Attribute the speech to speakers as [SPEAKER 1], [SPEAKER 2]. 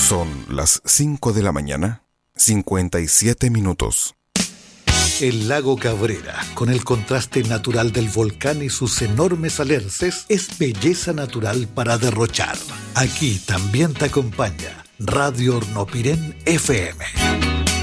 [SPEAKER 1] Son las 5 de la mañana, 57 minutos.
[SPEAKER 2] El lago Cabrera, con el contraste natural del volcán y sus enormes alerces, es belleza natural para derrochar. Aquí también te acompaña Radio Hornopirén FM.